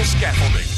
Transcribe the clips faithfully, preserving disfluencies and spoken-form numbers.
Scaffolding.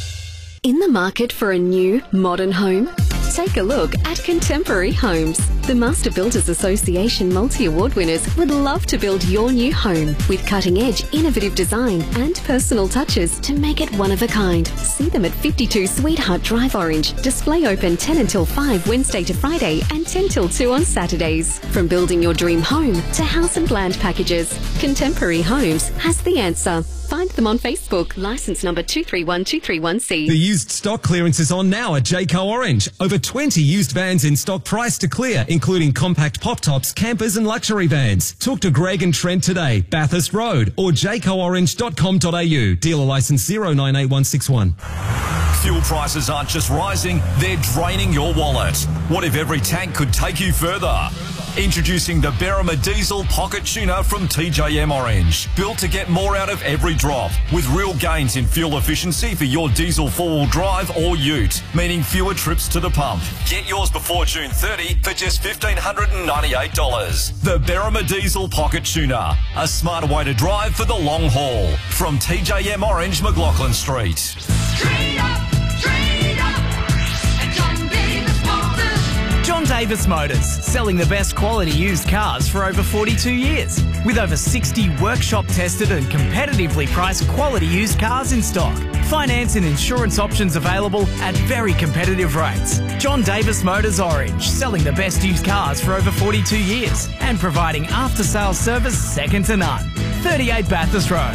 In the market for a new, modern home? Take a look at Contemporary Homes. The Master Builders Association multi-award winners would love to build your new home with cutting-edge, innovative design and personal touches to make it one of a kind. See them at fifty-two Sweetheart Drive, Orange. Display open ten until five Wednesday to Friday and ten till two on Saturdays. From building your dream home to house and land packages, Contemporary Homes has the answer. Find them on Facebook. Licence number two three one two three one C. The used stock clearance is on now at Jayco Orange. Over twenty used vans in stock priced to clear, including compact pop-tops, campers and luxury vans. Talk to Greg and Trent today, Bathurst Road, or jayco orange dot com dot a u. Dealer licence zero nine eight one six one. Fuel prices aren't just rising, they're draining your wallet. What if every tank could take you further? Introducing the Berrima Diesel Pocket Tuner from T J M Orange. Built to get more out of every drop, with real gains in fuel efficiency for your diesel four-wheel drive or ute, meaning fewer trips to the pump. Get yours before June thirtieth for just one thousand five hundred ninety-eight dollars. The Berrima Diesel Pocket Tuner, a smarter way to drive for the long haul. From T J M Orange, McLaughlin Street. Trade up, trade up, and John Davis Motors. John Davis Motors, selling the best quality used cars for over forty-two years. With over sixty workshop-tested and competitively priced quality used cars in stock. Finance and insurance options available at very competitive rates. John Davis Motors Orange, selling the best used cars for over forty-two years and providing after-sales service second to none. thirty-eight Bathurst Road.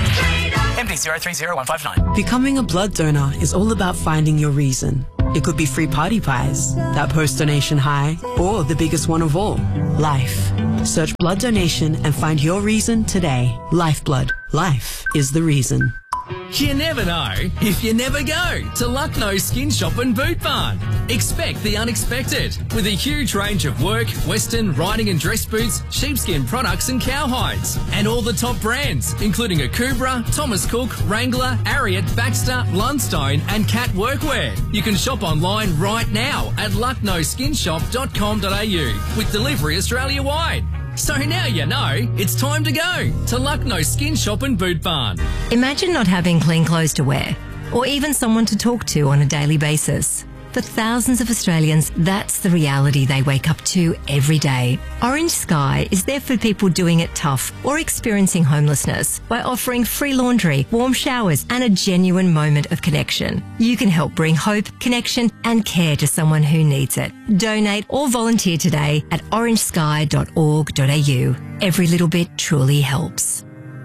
M D zero three zero one five nine. Becoming a blood donor is all about finding your reason. It could be free party pies, that post-donation high, or the biggest one of all, life. Search blood donation and find your reason today. Lifeblood. Life is the reason. You never know if you never go to Lucknow Skin Shop and Boot Barn. Expect the unexpected with a huge range of work, western, riding and dress boots, sheepskin products and cowhides. And all the top brands, including Akubra, Thomas Cook, Wrangler, Ariat, Baxter, Blundstone and Cat Workwear. You can shop online right now at lucknow skin shop dot com dot a u with delivery Australia-wide. So now you know, it's time to go to Lucknow Skin Shop and Boot Barn. Imagine not having clean clothes to wear, or even someone to talk to on a daily basis. For thousands of Australians, that's the reality they wake up to every day. Orange Sky is there for people doing it tough or experiencing homelessness by offering free laundry, warm showers and a genuine moment of connection. You can help bring hope, connection and care to someone who needs it. Donate or volunteer today at orange sky dot org dot a u. Every little bit truly helps.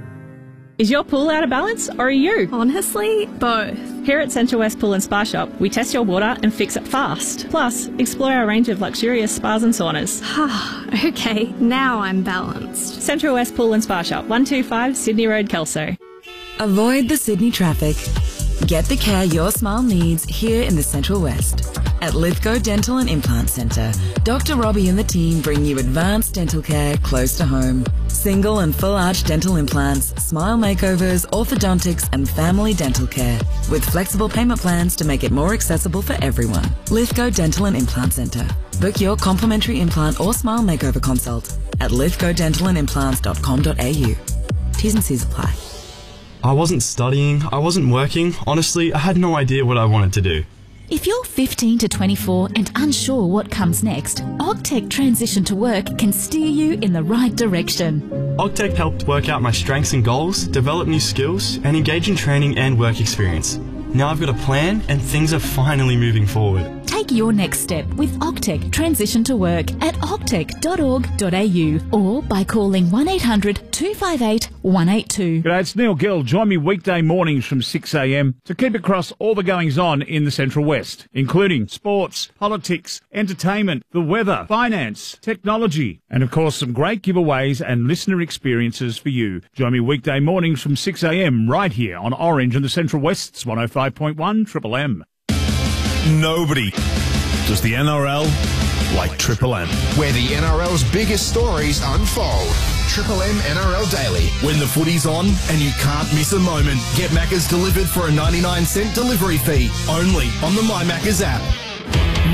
Is your pool out of balance or are you? Honestly, both. Here at Central West Pool and Spa Shop, we test your water and fix it fast. Plus, explore our range of luxurious spas and saunas. Okay, now I'm balanced. Central West Pool and Spa Shop, one two five Sydney Road, Kelso. Avoid the Sydney traffic. Get the care your smile needs here in the Central West. At Lithgow Dental and Implant Centre, Doctor Robbie and the team bring you advanced dental care close to home. Single and full arch dental implants, smile makeovers, orthodontics and family dental care with flexible payment plans to make it more accessible for everyone. Lithgow Dental and Implant Centre. Book your complimentary implant or smile makeover consult at lithgow dental and implants dot com dot a u. T's and C's apply. I wasn't studying, I wasn't working. Honestly, I had no idea what I wanted to do. If you're fifteen to twenty-four and unsure what comes next, Ogtech Transition to Work can steer you in the right direction. Ogtech helped work out my strengths and goals, develop new skills, and engage in training and work experience. Now I've got a plan and things are finally moving forward. Take your next step with Ogtech Transition to Work at ogtech dot org dot a u or by calling one eight hundred two five eight one eight two. G'day, it's Neil Gill. Join me weekday mornings from six a m to keep across all the goings-on in the Central West, including sports, politics, entertainment, the weather, finance, technology, and of course some great giveaways and listener experiences for you. Join me weekday mornings from six a m right here on Orange and the Central West's one oh five point one Triple M. Nobody does the N R L like Triple M, where the N R L's biggest stories unfold. Triple M N R L Daily. When the footy's on and you can't miss a moment, get Maccas delivered for a ninety-nine cent delivery fee only on the My Maccas app.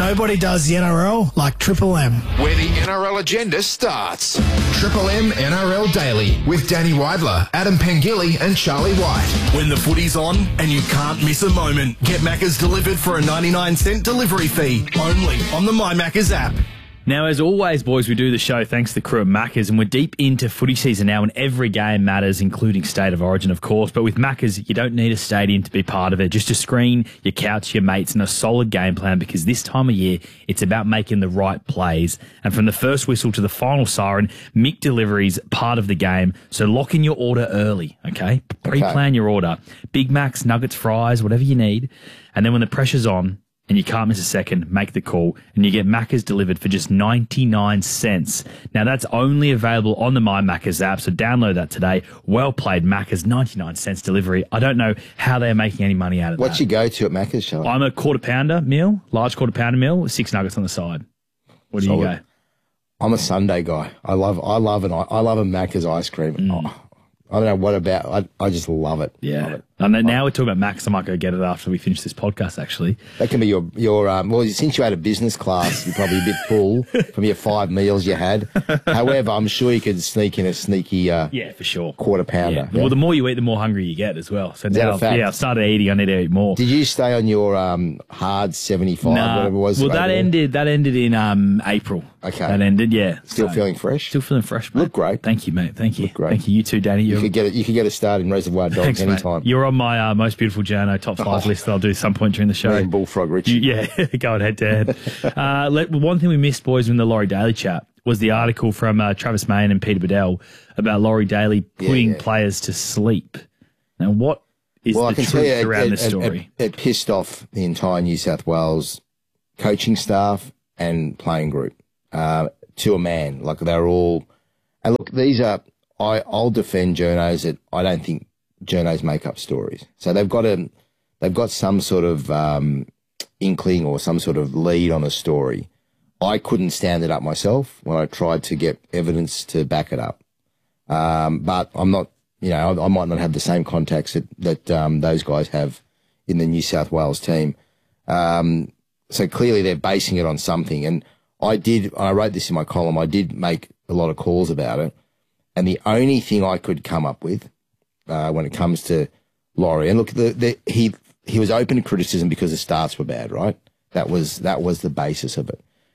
Nobody does the N R L like Triple M. Where the N R L agenda starts. Triple M N R L Daily with Danny Weidler, Adam Pengilly and Charlie White. When the footy's on and you can't miss a moment, get Macca's delivered for a ninety-nine cent delivery fee only on the My Macca's app. Now, as always, boys, we do the show thanks to the crew at Macca's, and we're deep into footy season now, and every game matters, including State of Origin, of course. But with Macca's, you don't need a stadium to be part of it, just a screen, your couch, your mates, and a solid game plan, because this time of year, it's about making the right plays. And from the first whistle to the final siren, Mick Delivery's part of the game, so lock in your order early, okay? Pre-plan okay. your order. Big Macs, nuggets, fries, whatever you need. And then when the pressure's on, and you can't miss a second, make the call, and you get Macca's delivered for just ninety-nine cents. Now, that's only available on the My Macca's app, so download that today. Well played, Macca's, ninety-nine cents delivery. I don't know how they're making any money out of What's that. your go-to at Macca's, Charlie? I'm a quarter pounder meal, large quarter pounder meal, with six nuggets on the side. What do Solid. you go? I'm a Sunday guy. I love I love an I love a Macca's ice cream. Mm. Oh, I don't know what about I I just love it. Yeah. Love it. And then now we're talking about Max. I might go get it after we finish this podcast, actually. That can be your, your um, well, since you had a business class, you're probably a bit full from your five meals you had. However, I'm sure you could sneak in a sneaky uh, yeah, for sure. quarter pounder. Yeah. Yeah. Well, the more you eat, the more hungry you get as well. So Is now, that a fact? yeah, I've started eating. I need to eat more. Did you stay on your um, hard seventy-five, Nah. whatever it was? Well, that over there? ended, that ended in um, April. Okay. That ended, yeah. Still So, feeling fresh? Still feeling fresh, mate. Look great. Thank you, mate. Thank you. Look great. Thank you. You too, Danny. You You're, could get it. You could get a start in Reservoir Dogs Thanks, mate. anytime. You're on my uh, most beautiful journo top five Oh. list that I'll do some point during the show. Me and Bullfrog Richie. You- yeah, going head to head. Uh, let- one thing we missed, boys, in the Laurie Daly chat was the article from uh, Travis Main and Peter Bedell about Laurie Daly putting Yeah, yeah. players to sleep. Now, what is well, the I can truth tell you, around it, this it, story? It, it pissed off the entire New South Wales coaching staff and playing group uh, to a man. Like they're all, and look, these are. I, I'll defend journos that I don't think journos make up stories. So they've got a, they've got some sort of um, inkling or some sort of lead on a story. I couldn't stand it up myself when I tried to get evidence to back it up. Um, but I'm not, you know, I, I might not have the same contacts that, that um, those guys have in the New South Wales team. Um, so clearly they're basing it on something. And I did, I wrote this in my column, I did make a lot of calls about it. And the only thing I could come up with uh, when it comes to Laurie, and look, the, the, he he was open to criticism because the starts were bad, right? That was that was the basis of it.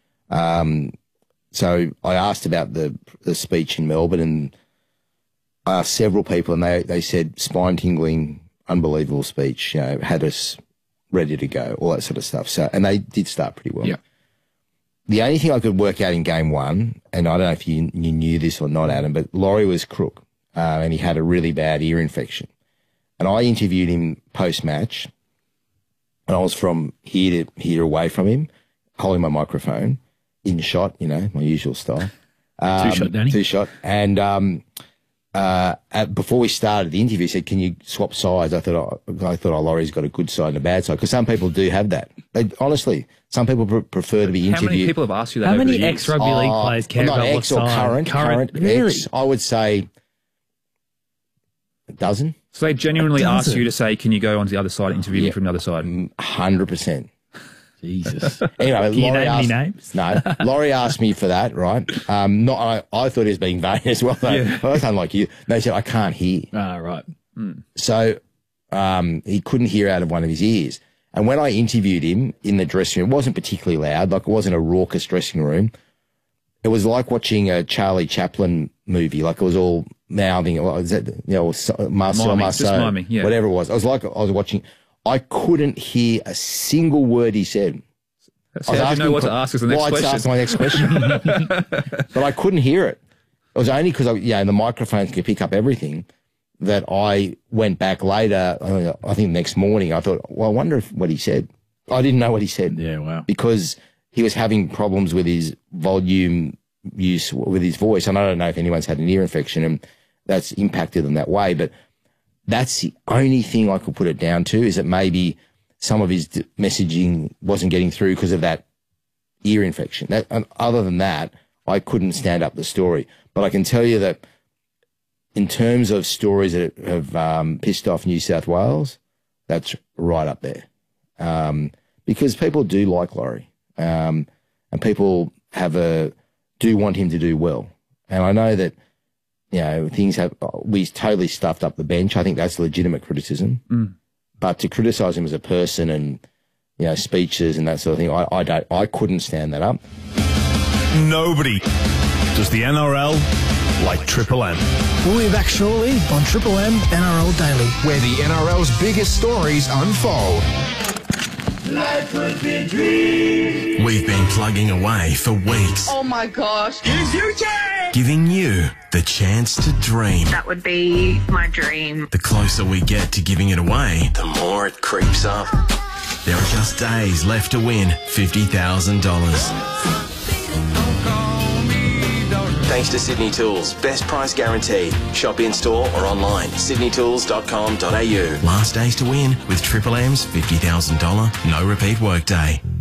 Um, so I asked about the the speech in Melbourne, and I asked several people, and they they said spine tingling, unbelievable speech. You know, had us ready to go, all that sort of stuff. So, and they did start pretty well. Yeah. The only thing I could work out in game one, and I don't know if you, you knew this or not, Adam, but Laurie was crook, uh, and he had a really bad ear infection. And I interviewed him post-match, and I was from here to here away from him, holding my microphone, in shot, you know, my usual style. Um, Two shot, Danny. Two shot. And um, uh, at, before we started the interview, he said, "Can you swap sides?" I thought, oh, I thought, oh, Laurie's got a good side and a bad side, because some people do have that. They, honestly, some people pr- prefer to be interviewed. How many people have asked you that? How over many the years? ex-rugby league Oh, players care well, not about what ex or side? current, Current, current, really? ex, I would say a dozen. So they genuinely A ask dozen? you to say, "Can you go onto the other side, interview me Yeah. from the other side?" Hundred percent. Jesus. Anyway, Can you Laurie name any asked, names? No, Laurie asked me for that, right? Um, not I, I thought he was being vain as well. Though. Yeah. I was unlike you. They said I can't hear, Ah, right. so um, he couldn't hear out of one of his ears. And when I interviewed him in the dressing room, it wasn't particularly loud. Like it wasn't a raucous dressing room. It was like watching a Charlie Chaplin movie. Like it was all mouthing. What was that? You know, Marcel Miming, Marceau, just miming, yeah. whatever it was. I was like I was watching. I couldn't hear a single word he said. So I was how do you asking know what que- to ask as the next well, question? I'd ask my next question. But I couldn't hear it. It was only because, yeah, the microphones could pick up everything that I went back later, I think the next morning, I thought, well, I wonder if what he said. I didn't know what he said. Yeah, wow. Because he was having problems with his volume use with his voice. And I don't know if anyone's had an ear infection and that's impacted them that way. But that's the only thing I could put it down to, is that maybe some of his d- messaging wasn't getting through because of that ear infection. That, and other than that, I couldn't stand up the story. But I can tell you that in terms of stories that have um, pissed off New South Wales, that's right up there. Um, because people do like Laurie. um, and people have a do want him to do well. And I know that, you know, things have we totally stuffed up the bench. I think that's legitimate criticism. Mm. But to criticise him as a person and, you know, speeches and that sort of thing, I, I don't, I couldn't stand that up. Nobody does the N R L like Triple M. We'll be back shortly on Triple M N R L Daily, where the N R L's biggest stories unfold. Life would be a dream. We've been plugging away for weeks, Oh my gosh. Here's your chance. giving you the chance to dream. That would be my dream. The closer we get to giving it away, the more it creeps up. There are just days left to win fifty thousand dollars. Thanks to Sydney Tools. Best price guaranteed. Shop in store or online. sydney tools dot com dot a u. Last days to win with Triple M's fifty thousand dollars no repeat workday.